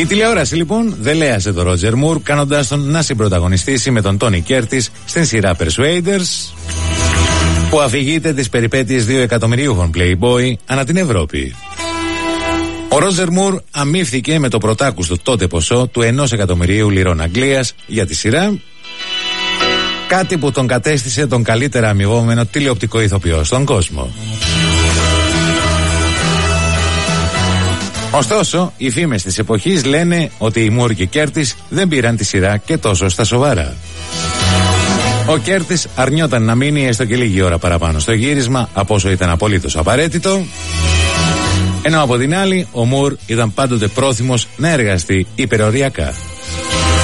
Η τηλεόραση λοιπόν δελέασε τον Ρότζερ Μουρ, κάνοντάς τον να συμπροταγωνιστήσει με τον Τόνι Κέρτις στην σειρά Persuaders, που αφηγείται τις περιπέτειες 2 εκατομμυρίουχων Playboy ανά την Ευρώπη. Ο Ρότζερ Μουρ αμείφθηκε με το πρωτάκουστο τότε ποσό του 1 εκατομμυρίου λιρών Αγγλίας για τη σειρά, κάτι που τον κατέστησε τον καλύτερα αμοιβόμενο τηλεοπτικό ηθοποιό στον κόσμο. Ωστόσο, οι φήμες της εποχής λένε ότι οι Μουρ και Κέρτις δεν πήραν τη σειρά και τόσο στα σοβαρά. Ο Κέρτις αρνιόταν να μείνει έστω και λίγη ώρα παραπάνω στο γύρισμα από όσο ήταν απολύτως απαραίτητο, ενώ από την άλλη ο Μουρ ήταν πάντοτε πρόθυμος να εργαστεί υπεροριακά.